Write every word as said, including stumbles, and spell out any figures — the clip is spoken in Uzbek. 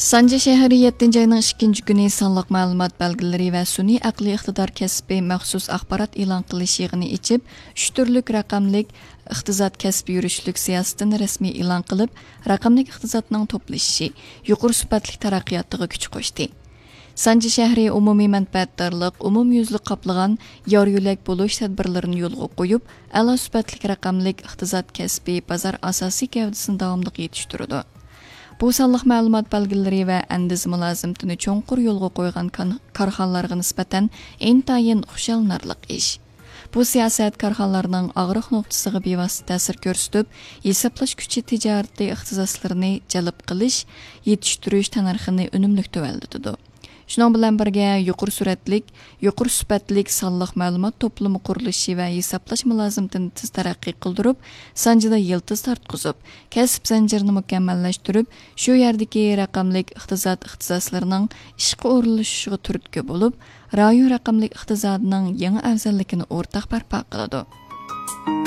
Sanca şəhəri yettinci ayının ikkinchi günü sonliq ma'lumot belgileri və sun'iy aqliy iqtidor kasbi maxsus axborot e'lon qilish yig'ini ichib, uch turlik raqamlik iqtisod kasb yurishlik siyosatini rasmiy e'lon qilib, raqamlik iqtisodning to'plashishi, yuqori sifatli taraqqiyotiga kuch qo'shdi. Sanca şəhəri umumiy manfaatdorlik, umumyuzlik qaplagan yor yo'lak bo'lish tadbirlarini yo'lga qo'yib, a'lo sifatli raqamlik iqtisod kasbi bozor asosiy gavdasini davomli yetishtirdi. Bu sonliq ma'lumot belgileri və andiz mulozimtini cho'nqur yo'lga qo'ygan korxonalarga nisbatan intayin xushallanarlik ish. Bu siyosat korxonalarning og'riq nuqtasiga bevosita ta'sir ko'rsatib, hisoblash kuchi tijoriy ixtisoslarini jalb qilish, yetishtirish tanarxini unumli tuvallatadi. Shuning bilan birga yuqori suratlik, yuqori sifatlik sonliq ma'lumot to'plami qurilishi va hisoblash mulozimtini tez taraqqiy qildirib, sanjida yiltiz tartqizib, kasb zanjirini mukammallashtirib, shu yerdagi raqamlik iqtisod ixtisoslarining ishga o'rnatishiga turtki bo'lib, rayon raqamlik iqtisodining yangi afzalligini o'rtaq barpo qiladi.